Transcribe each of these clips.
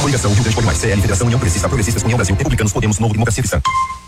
Coligação Rio Grande Pode Mais, CL, Federação União Progressista, Progressistas, União Brasil, Republicanos, Podemos, Novo, Democracia Cristã.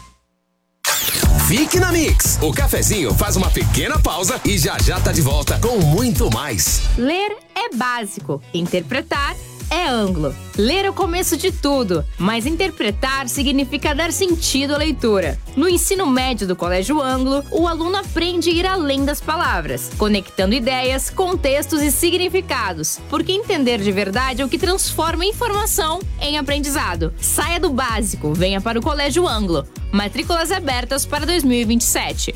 Fique na Mix. O cafezinho faz uma pequena pausa e já tá de volta com muito mais. Ler é básico, interpretar é ângulo. Ler é o começo de tudo, mas interpretar significa dar sentido à leitura. No ensino médio do Colégio Ângulo, o aluno aprende a ir além das palavras, conectando ideias, contextos e significados, porque entender de verdade é o que transforma informação em aprendizado. Saia do básico, venha para o Colégio Ângulo. Matrículas abertas para 2027.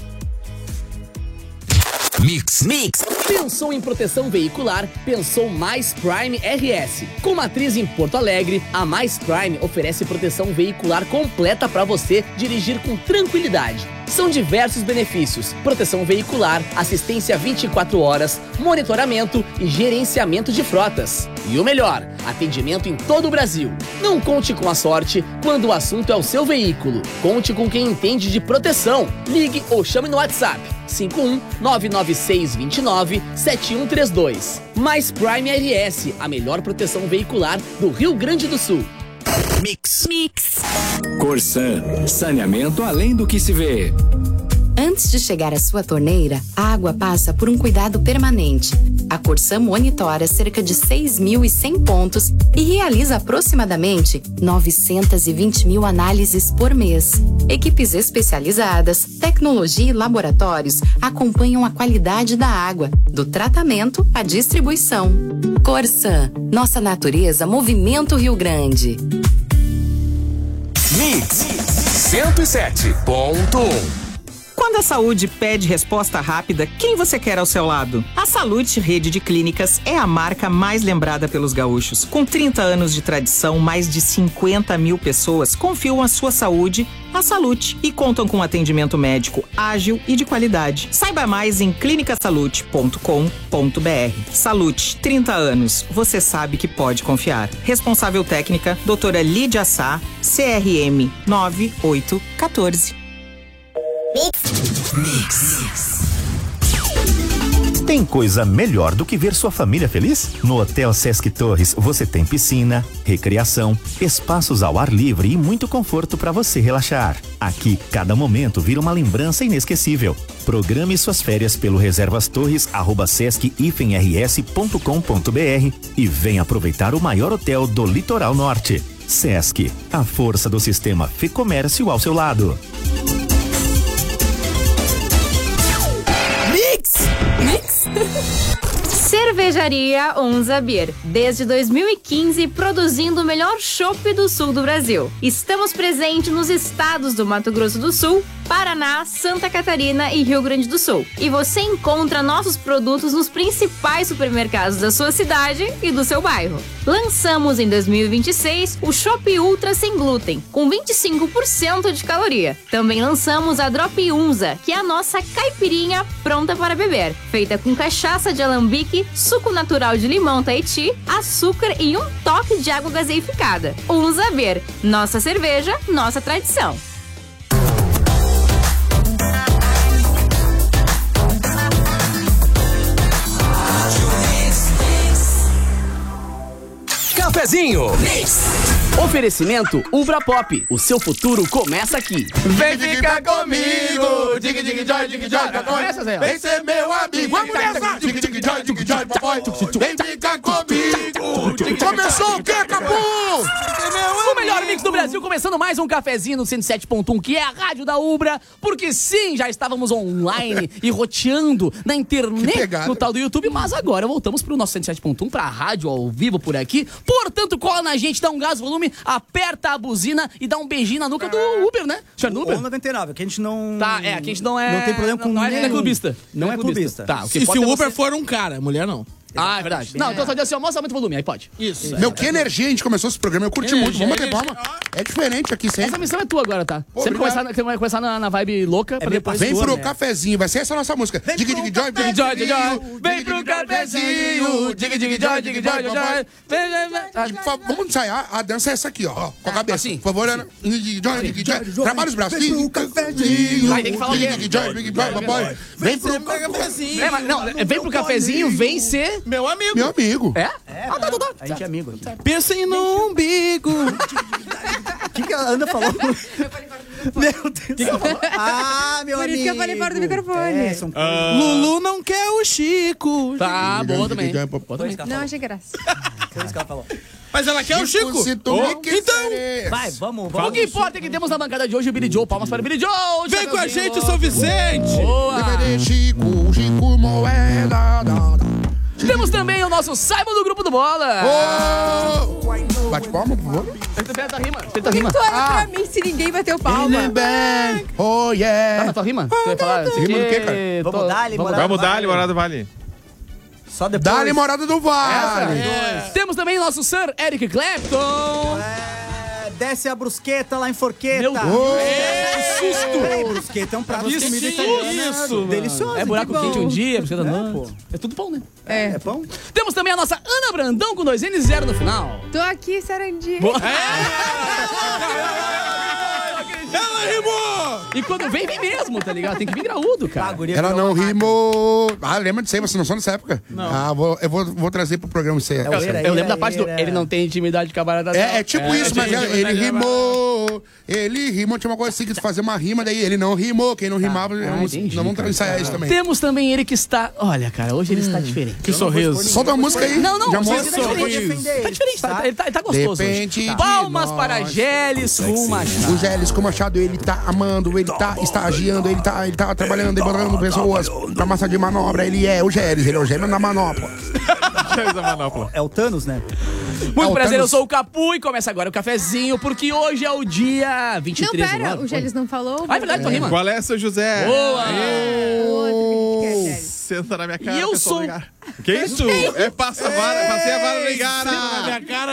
Mix. Pensou em proteção veicular? Pensou Mais Prime RS. Com matriz em Porto Alegre, a Mais Prime oferece proteção veicular completa para você dirigir com tranquilidade. São diversos benefícios: proteção veicular, assistência 24 horas, monitoramento e gerenciamento de frotas. E o melhor, atendimento em todo o Brasil. Não conte com a sorte quando o assunto é o seu veículo. Conte com quem entende de proteção. Ligue ou chame no WhatsApp 51-99629-7132. Mais Prime RS, a melhor proteção veicular do Rio Grande do Sul. Mix. Corsan, saneamento além do que se vê. Antes de chegar à sua torneira, a água passa por um cuidado permanente. A Corsan monitora cerca de 6.100 pontos e realiza aproximadamente 920.000 análises por mês. Equipes especializadas, tecnologia e laboratórios acompanham a qualidade da água, do tratamento à distribuição. Corsan, nossa natureza, movimento Rio Grande. Mix 107.1. Quando a saúde pede resposta rápida, quem você quer ao seu lado? A Salute Rede de Clínicas é a marca mais lembrada pelos gaúchos. Com 30 anos de tradição, mais de 50 mil pessoas confiam a sua saúde à Salute e contam com atendimento médico ágil e de qualidade. Saiba mais em clinicasalute.com.br. Salute, 30 anos. Você sabe que pode confiar. Responsável técnica, doutora Lídia Sá, CRM 9814. Mix. Tem coisa melhor do que ver sua família feliz? No Hotel Sesc Torres você tem piscina, recreação, espaços ao ar livre e muito conforto para você relaxar. Aqui, cada momento vira uma lembrança inesquecível. Programe suas férias pelo reservastorres@sesc-rs.com.br e venha aproveitar o maior hotel do Litoral Norte. Sesc, a força do sistema Fê-Comércio ao seu lado. Cervejaria Onza Beer, desde 2015 produzindo o melhor chopp do sul do Brasil. Estamos presentes nos estados do Mato Grosso do Sul, Paraná, Santa Catarina e Rio Grande do Sul. E você encontra nossos produtos nos principais supermercados da sua cidade e do seu bairro. Lançamos em 2026 o Chopp Ultra sem glúten, com 25% de caloria. Também lançamos a Drop Unza, que é a nossa caipirinha pronta para beber, feita com cachaça de alambique, suco natural de limão Tahiti, açúcar e um toque de água gaseificada. Unza Beer, nossa cerveja, nossa tradição. Cafezinho. Oferecimento Ubra Pop. O seu futuro começa aqui. Vem ficar comigo. Dig, dig, joy, dig, joy, papai. Vem ser meu amigo. Vamos nessa. Dig, dig, joy, papai. Vem ficar comigo. Começou o quê, Capu? O melhor mix do Brasil, começando mais um cafezinho no 107.1, que é a rádio da Ubra, porque sim, já estávamos online e roteando na internet, no tal do YouTube, mas agora voltamos pro nosso 107.1, pra rádio ao vivo por aqui. Portanto, cola na gente, dá um gás volume, aperta a buzina e dá um beijinho na nuca do Uber, né? Do Uber? Ou 99, que a gente não... Tá, que a gente não é... Não tem problema com não é clubista. Não é clubista. Tá, e se o Uber for um cara, mulher não. Ah, é verdade. Não, então só diz assim, mostra muito volume, aí pode. Isso. Meu, que energia a gente começou esse programa, eu curti muito. Vamos bater palma. É diferente aqui sempre. Essa missão é tua agora, tá? Pô, sempre começar na vibe louca, pra depois... Vem pro cafezinho, vai ser essa a nossa música. Dig, dig, joy, dig, joy, dig, joy. Vem pro cafezinho, dig, dig, joy, dig, joy, joy. Vamos ensaiar, a dança é essa aqui, ó. Com a cabeça, assim. Por favor, Ana. Dig, joy, dig, joy. Trabalha os braços. Vem pro cafezinho. Vai, tem que falar o quê? Dig, joy, dig, joy, papai. Vem pro cafezinho. Não, vem pro cafezinho, vem ser... Meu amigo. Meu amigo. É? A gente é amigo aqui. Pensem no umbigo. O que a Ana falou? Meu Deus. Ah, meu Por amigo. isso que eu falei fora do microfone. Lulu não quer o Chico. Tá, boa também. Não, achei graça. Foi isso que ela falou. Mas ela quer o Chico. Então, Vai, vamos. o que importa é que temos na bancada de hoje o Billy Joe. Palmas para o Billy Joe. Vem com a gente, São Vicente. Boa. Chico Moeda. Temos também o nosso Simon do Grupo do Bola. Bate palma, por favor. Tenta rima. Por que tu olha pra mim se ninguém bateu palma? Oh, yeah. Tá na tua rima? Tu ia falar isso aqui? Rima do quê, cara? Vamos dar-lhe, Morada Vamos do dar-lhe, Vale. Morada do Vale. Só depois. Dá-lhe Morada do Vale. Temos também o nosso Sir Eric Clapton. Desce a brusqueta lá em Forqueta. Meu Deus. Que susto! Peraí, brusqueta é um prato de comida italiana. Isso, delicioso. É buraco bom. quente um dia, você tá Pô. dando. É tudo pão, né? É pão? Temos também a nossa Ana Brandão com 2 N 0 no final. Tô aqui, Sarandi. Ela rimou! E quando vem mesmo, tá ligado? Tem que vir graúdo, cara. Ela não rimou. Ah, lembra disso aí? Você não sou dessa época? Não. Ah, eu vou trazer pro programa isso aí. Eu lembro da parte do ele não tem intimidade com a barata. É tipo isso, mas ele rimou. Ele rimou, tinha uma coisa assim que fazer uma rima, daí ele não rimou. Quem não rimava, entendi, não vamos ensaiar isso também. Temos também ele que está. Olha, cara, hoje ele está diferente. Que sorriso. Solta a música aí. Não, Já hoje ele mostra. tá diferente. Tá diferente, ele tá gostoso. Depende hoje. de Palmas nós. para Geles com Machado. O Gélis com o Machado, ele tá amando, ele tá estagiando, ele tá trabalhando e botando pessoas pra massa de manobra. Ele é o Gélis, ele é o gêmeo da manopla. É o Thanos, né? Muito prazer, eu sou o Capu e começa agora o cafezinho, porque hoje é o dia 23 Não, pera, o Gélis não falou. Ah, é verdade, tua rima. Qual é, seu José? Boa! Senta na minha cara. E eu pessoal sou- do Igara. Que isso? É passa a vara, passei a vara no Igara. Senta na minha cara,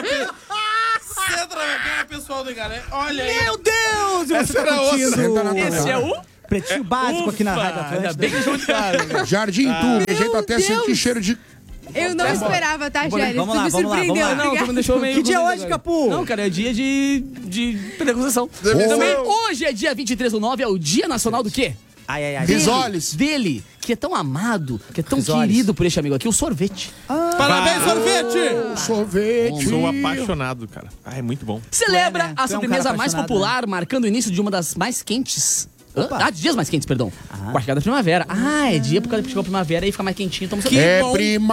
pessoal do Igara. Olha aí. Meu Deus! E você Essa tá era outra. curtindo Esse é o Pretinho Básico aqui na Rádio Ainda Atlântida. bem que juntaram. Jardim Tu, meu jeito até sentir cheiro de. Eu não esperava, tá, Gélis? Vamos Tu lá, me vamos lá, surpreendeu. vamos lá. Não, tu me deixou meio... Que dia é confuso hoje, agora. Capu? Não, cara, é dia de preconceção. Também hoje é dia 23/9, é o Dia Nacional do quê? Ai. Risoles. Dele, que é tão amado, que é tão Risoles. querido por este amigo aqui, o sorvete. Parabéns, sorvete! Sorvete. Sou apaixonado, cara. Ah, é muito bom. Celebra né? Tu a é um sobremesa cara mais apaixonado, popular, marcando o início de uma das mais quentes. Opa. Dias mais quentes, perdão. Com a chegada da primavera. É dia por causa que chegou a primavera e fica mais quentinho. Então É prima.